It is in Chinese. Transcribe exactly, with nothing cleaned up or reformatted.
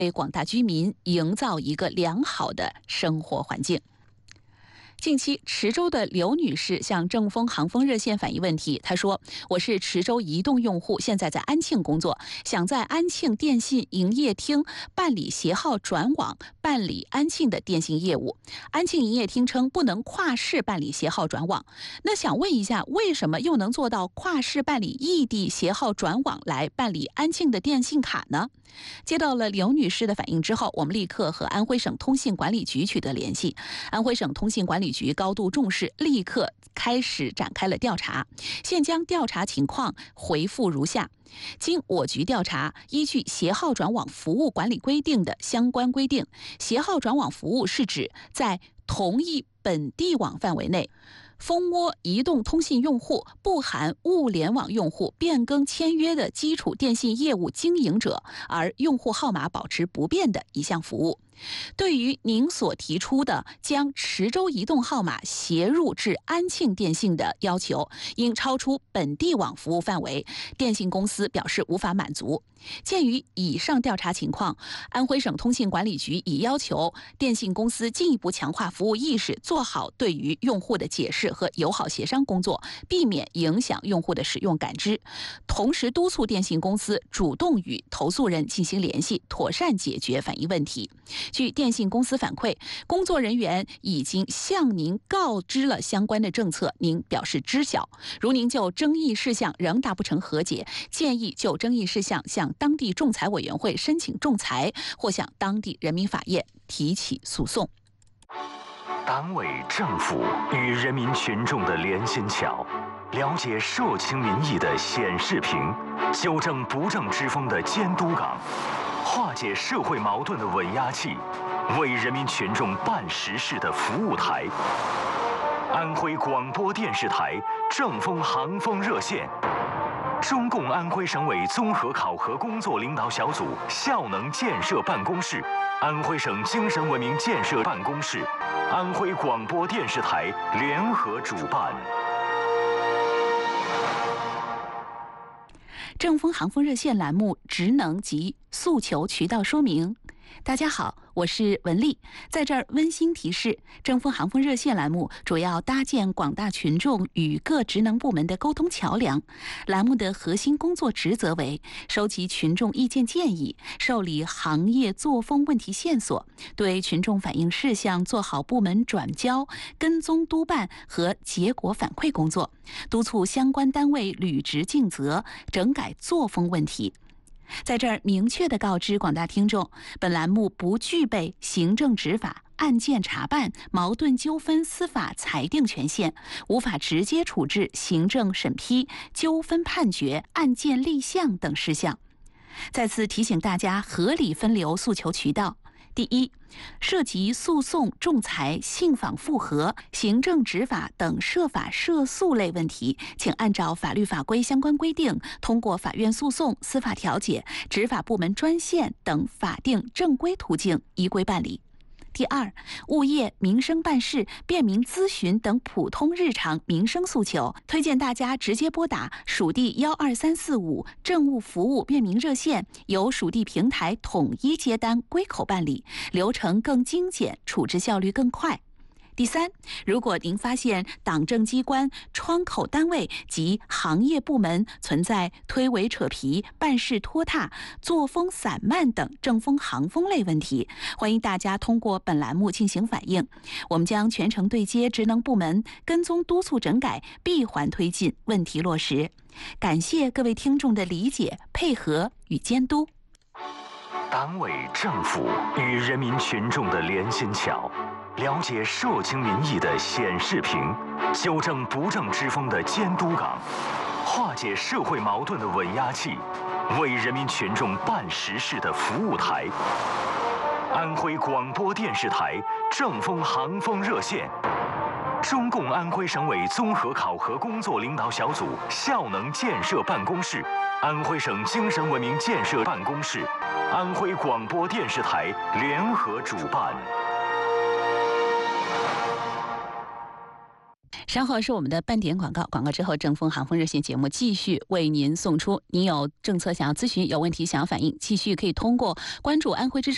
为广大居民营造一个良好的生活环境。近期，池州的刘女士向正丰航丰热线反映问题。她说：“我是池州移动用户，现在在安庆工作，想在安庆电信营业厅办理携号转网，办理安庆的电信业务。安庆营业厅称不能跨市办理携号转网。那想问一下，为什么又能做到跨市办理异地携号转网来办理安庆的电信卡呢？”接到了刘女士的反映之后，我们立刻和安徽省通信管理局取得联系。安徽省通信管理局高度重视，立刻开始展开了调查。现将调查情况回复如下：经我局调查，依据携号转网服务管理规定的相关规定，携号转网服务是指在同一本地网范围内，蜂窝移动通信用户不含物联网用户变更签约的基础电信业务经营者，而用户号码保持不变的一项服务。对于您所提出的将池州移动号码携入至安庆电信的要求，因超出本地网服务范围，电信公司表示无法满足。鉴于以上调查情况，安徽省通信管理局已要求电信公司进一步强化服务意识，做好对于用户的解释和友好协商工作，避免影响用户的使用感知。同时督促电信公司主动与投诉人进行联系，妥善解决反映问题。据电信公司反馈，工作人员已经向您告知了相关的政策，您表示知晓。如您就争议事项仍达不成和解，建议就争议事项向当地仲裁委员会申请仲裁，或向当地人民法院提起诉讼。 党委政府与人民群众的连心桥，了解社情民意的显示屏，纠正不正之风的监督岗，化解社会矛盾的稳压器，为人民群众办实事的服务台。安徽广播电视台正丰航丰热线，中共安徽省委综合考核工作领导小组效能建设办公室，安徽省精神文明建设办公室，安徽广播电视台联合主办。 正丰航丰热线栏目职能及诉求渠道说明。大家好，我是文丽，在这儿温馨提示，正丰航丰热线栏目主要搭建广大群众与各职能部门的沟通桥梁。栏目的核心工作职责为收集群众意见建议，受理行业作风问题线索，对群众反映事项做好部门转交、跟踪督办和结果反馈工作，督促相关单位履职尽责，整改作风问题。在这儿明确地告知广大听众，本栏目不具备行政执法、案件查办、矛盾纠纷司法裁定权限，无法直接处置行政审批、纠纷判决、案件立项等事项。再次提醒大家合理分流诉求渠道。第一，涉及诉讼、仲裁、信访复核、行政执法等涉法涉诉类问题，请按照法律法规相关规定，通过法院诉讼、司法调解、执法部门专线等法定正规途径依规办理。第二，物业、民生办事、便民咨询等普通日常民生诉求，推荐大家直接拨打属地幺二三四五政务服务便民热线，由属地平台统一接单归口办理，流程更精简，处置效率更快。第三，如果您发现党政机关、窗口单位及行业部门存在推诿扯皮、办事拖沓、作风散漫等正丰航丰类问题，欢迎大家通过本栏目进行反映，我们将全程对接职能部门，跟踪督促整改，闭环推进，问题落实。感谢各位听众的理解、配合与监督。 党委政府与人民群众的连心桥，了解社情民意的显示屏，纠正不正之风的监督岗，化解社会矛盾的稳压器，为人民群众办实事的服务台。安徽广播电视台正丰航丰热线，中共安徽省委综合考核工作领导小组效能建设办公室，安徽省精神文明建设办公室，安徽广播电视台联合主办。 稍后是我们的半点广告，广告之后正丰航丰热线节目继续为您送出。您有政策想要咨询，有问题想要反映，继续可以通过关注安徽之声